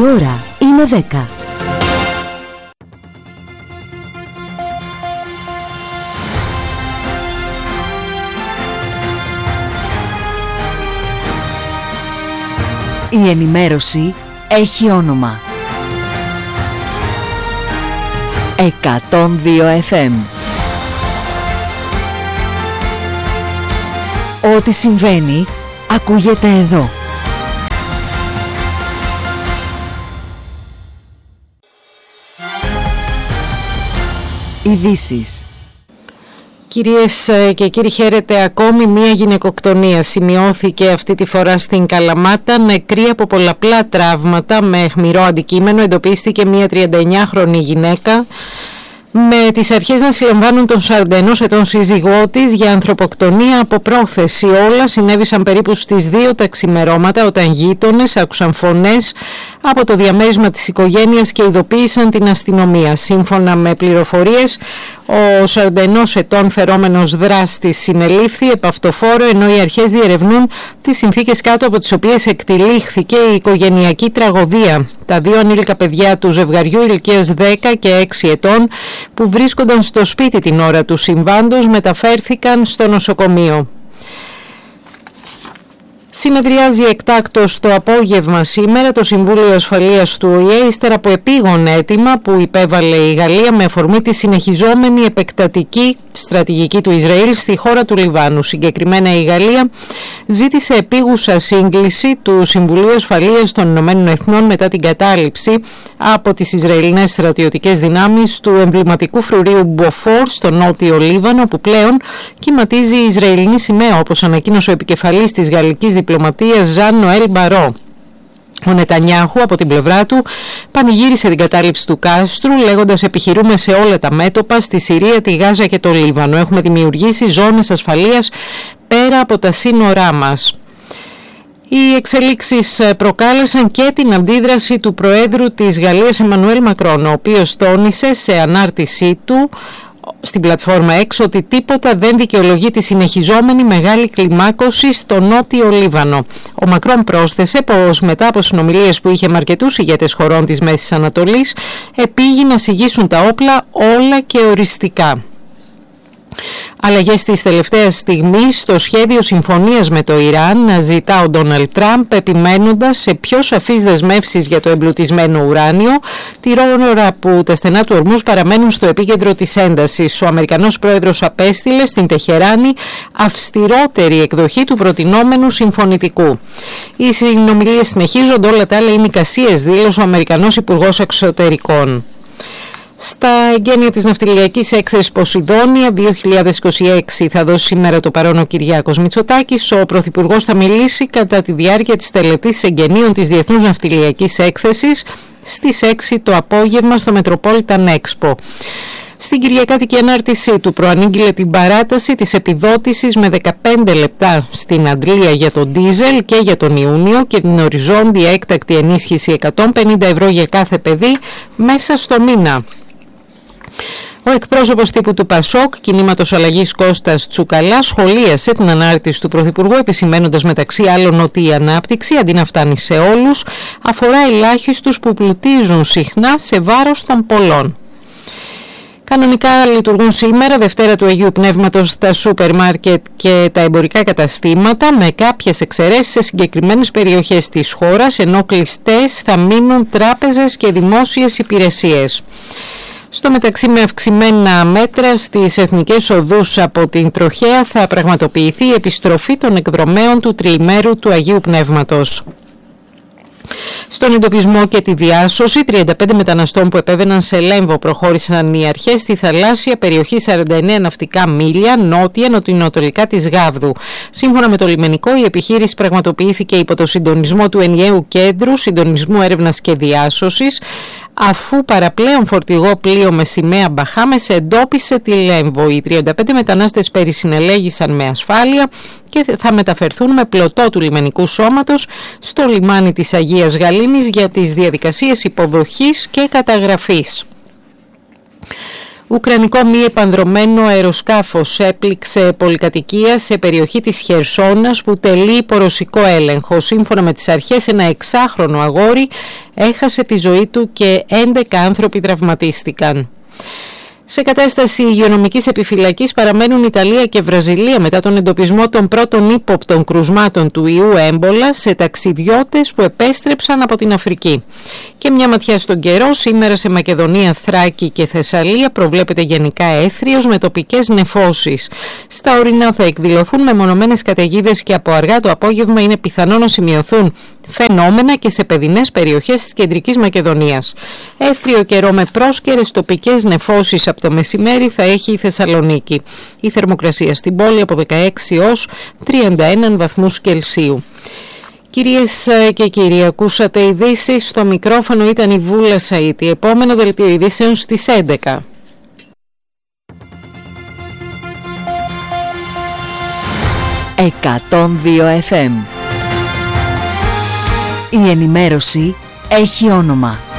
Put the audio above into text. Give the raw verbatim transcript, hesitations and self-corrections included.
Η ώρα είναι δέκα. Η ενημέρωση έχει όνομα. εκατόν δύο εφ εμ. Ό,τι συμβαίνει ακούγεται εδώ. Ειδήσεις. Κυρίες και κύριοι, χαίρετε. Ακόμη μία γυναικοκτονία σημειώθηκε αυτή τη φορά στην Καλαμάτα. Νεκρή από πολλαπλά τραύματα με αιχμηρό αντικείμενο εντοπίστηκε μία τριανταεννιάχρονη γυναίκα με τις αρχές να συλλαμβάνουν τον σαράντα ενός ετών σύζυγό της για ανθρωποκτονία από πρόθεση. Όλα συνέβησαν περίπου στις δύο τα ξημερώματα, όταν γείτονες άκουσαν φωνές από το διαμέρισμα της οικογένειας και ειδοποίησαν την αστυνομία. Σύμφωνα με πληροφορίες, ο σαράντα ενός ετών φερόμενος δράστης συνελήφθη επ' αυτοφόρο, ενώ οι αρχές διερευνούν τις συνθήκες κάτω από τις οποίες εκτυλίχθηκε η οικογενειακή τραγωδία. Τα δύο ανήλικα παιδιά του ζευγαριού ηλικίας δέκα και έξι ετών, που βρίσκονταν στο σπίτι την ώρα του συμβάντος, μεταφέρθηκαν στο νοσοκομείο. Συνεδριάζει εκτάκτως το απόγευμα σήμερα το Συμβούλιο Ασφαλείας του Ο Η Ε, ύστερα από επίγον αίτημα που υπέβαλε η Γαλλία με αφορμή τη συνεχιζόμενη επεκτατική στρατηγική του Ισραήλ στη χώρα του Λιβάνου. Συγκεκριμένα, η Γαλλία ζήτησε επίγουσα σύγκληση του Συμβουλίου Ασφαλείας των Ηνωμένων Εθνών μετά την κατάληψη από τις Ισραηλινές στρατιωτικές δυνάμεις του εμβληματικού φρουρίου Μποφόρ στο νότιο Λίβανο, που πλέον κυματίζει η Ισραηλινή σημαία, όπως ανακοίνωσε ο επικεφαλής της γαλλικής διπλωματίας Ζαν Νοέλ Μπαρό. Ο Νετανιάχου από την πλευρά του πανηγύρισε την κατάληψη του κάστρου, λέγοντας: επιχειρούμε σε όλα τα μέτωπα, στη Συρία, τη Γάζα και το Λίβανο. Έχουμε δημιουργήσει ζώνες ασφαλείας πέρα από τα σύνορά μας. Οι εξελίξεις προκάλεσαν και την αντίδραση του Προέδρου της Γαλλίας Εμμανουέλ Μακρόν, ο οποίος τόνισε σε ανάρτησή του στην πλατφόρμα X ότι τίποτα δεν δικαιολογεί τη συνεχιζόμενη μεγάλη κλιμάκωση στο νότιο Λίβανο. Ο Μακρόν πρόσθεσε πως μετά από συνομιλίες που είχε με αρκετούς ηγέτες χωρών της Μέσης Ανατολής, επήγει να συγγύσουν τα όπλα όλα και οριστικά. Αλλαγές της τελευταίας στιγμής στο σχέδιο συμφωνίας με το Ιράν ζητά ο Ντόναλντ Τραμπ, επιμένοντας σε πιο σαφείς δεσμεύσεις για το εμπλουτισμένο ουράνιο, τη ώρα που τα στενά του Ορμούζ παραμένουν στο επίκεντρο της έντασης. Ο Αμερικανός πρόεδρος απέστειλε στην Τεχεράνη αυστηρότερη εκδοχή του προτινόμενου συμφωνητικού. Οι συνομιλίες συνεχίζονται, όλα τα άλλα είναι εικασίες, δήλωσε ο Αμερικανός Υπουργός Εξωτερικών. Στα εγγένεια της ναυτιλιακής έκθεσης Ποσειδόνια δύο χιλιάδες είκοσι έξι θα δώσει σήμερα το παρόν ο Κυριάκος Μητσοτάκης. Ο Πρωθυπουργός θα μιλήσει κατά τη διάρκεια της τελετής εγγενείων της Διεθνούς Ναυτιλιακής Έκθεσης στις έξι το απόγευμα στο Metropolitan Expo. Στην κυριακάτικη ανάρτησή του προανήγγειλε την παράταση της επιδότησης με δεκαπέντε λεπτά στην Αντλία για τον ντίζελ και για τον Ιούνιο και την οριζόντια έκτακτη ενίσχυση εκατόν πενήντα ευρώ για κάθε παιδί μέσα στο μήνα. Ο εκπρόσωπος τύπου του Πασόκ, Κινήματος Αλλαγής, Κώστας Τσουκαλάς, σχολίασε την ανάρτηση του Πρωθυπουργού, επισημαίνοντας μεταξύ άλλων ότι η ανάπτυξη, αντί να φτάνει σε όλους, αφορά ελάχιστους που πλουτίζουν συχνά σε βάρος των πολλών. Κανονικά λειτουργούν σήμερα, Δευτέρα του Αγίου Πνεύματος, τα σούπερ μάρκετ και τα εμπορικά καταστήματα, με κάποιες εξαιρέσεις σε συγκεκριμένες περιοχές της χώρας, ενώ κλειστές θα μείνουν τράπεζες και δημόσιες υπηρεσίες. Στο μεταξύ, με αυξημένα μέτρα στις εθνικές οδούς από την τροχέα θα πραγματοποιηθεί η επιστροφή των εκδρομέων του τριημέρου του Αγίου Πνεύματος. Στον εντοπισμό και τη διάσωση τριάντα πέντε μεταναστών που επέβαιναν σε Λέμβο προχώρησαν οι αρχές στη θαλάσσια περιοχή σαράντα εννέα ναυτικά μίλια νότια-νοτιοανατολικά της Γάβδου. Σύμφωνα με το λιμενικό, η επιχείρηση πραγματοποιήθηκε υπό το συντονισμό του ενιαίου κέντρου συντονισμού έρευνας και διάσωσης, αφού παραπλέον φορτηγό πλοίο με σημαία Μπαχάμες εντόπισε τη Λέμβο. Οι τριάντα πέντε μετανάστες περισυνελέγησαν με ασφάλεια και θα μεταφερθούν με πλωτό του λιμενικού σώματος στο λιμάνι της Αγίας Γαλήνης για τις διαδικασίες υποδοχής και καταγραφής. Ουκρανικό μη επανδρωμένο αεροσκάφος έπληξε πολυκατοικία σε περιοχή της Χερσόνας που τελεί υπό ρωσικό έλεγχο. Σύμφωνα με τις αρχές, ένα εξάχρονο αγόρι έχασε τη ζωή του και έντεκα άνθρωποι τραυματίστηκαν. Σε κατάσταση υγειονομικής επιφυλακής παραμένουν Ιταλία και Βραζιλία μετά τον εντοπισμό των πρώτων ύποπτων κρουσμάτων του ιού έμπολα σε ταξιδιώτες που επέστρεψαν από την Αφρική. Και μια ματιά στον καιρό, σήμερα σε Μακεδονία, Θράκη και Θεσσαλία προβλέπεται γενικά έθριος με τοπικές νεφώσεις. Στα ορεινά θα εκδηλωθούν μεμονωμένες καταιγίδες και από αργά το απόγευμα είναι πιθανό να σημειωθούν φαινόμενα και σε παιδινές περιοχές της κεντρικής Μακεδονίας. Έθριο καιρό με πρόσκαιρες τοπικές νεφώσεις από το μεσημέρι θα έχει η Θεσσαλονίκη. Η θερμοκρασία στην πόλη από δεκαέξι έως τριάντα ένα βαθμούς Κελσίου. Κυρίες και κύριοι, ακούσατε ειδήσεις. Στο μικρόφωνο ήταν η Βούλα Σαΐτη. Επόμενο δελτίο ειδήσεων στις έντεκα. εκατόν δύο εφ εμ. Η ενημέρωση έχει όνομα.